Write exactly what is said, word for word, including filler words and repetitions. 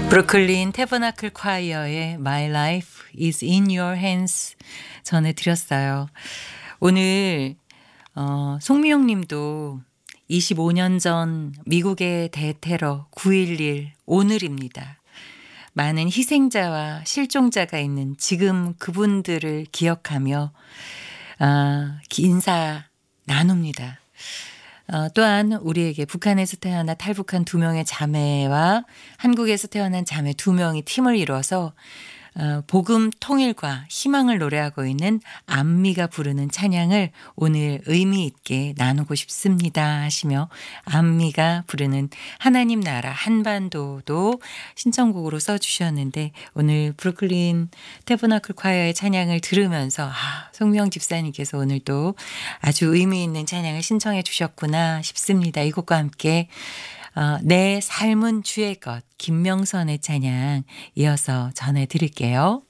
브루클린 태버나클 콰이어의 My Life is in Your Hands 전해드렸어요. 오늘 어, 송미영 님도 이십오 년 전 미국의 대테러 구일일 오늘입니다. 많은 희생자와 실종자가 있는 지금 그분들을 기억하며 아, 인사 나눕니다. 어, 또한 우리에게 북한에서 태어나 탈북한 두 명의 자매와 한국에서 태어난 자매 두 명이 팀을 이뤄서 어, 복음 통일과 희망을 노래하고 있는 안미가 부르는 찬양을 오늘 의미 있게 나누고 싶습니다 하시며 안미가 부르는 하나님 나라 한반도도 신청곡으로 써주셨는데 오늘 브루클린 태버나클 콰이어의 찬양을 들으면서 아, 송미영 집사님께서 오늘 또 아주 의미 있는 찬양을 신청해 주셨구나 싶습니다. 이 곡과 함께 어, 내 삶은 주의 것 김명선의 찬양 이어서 전해드릴게요.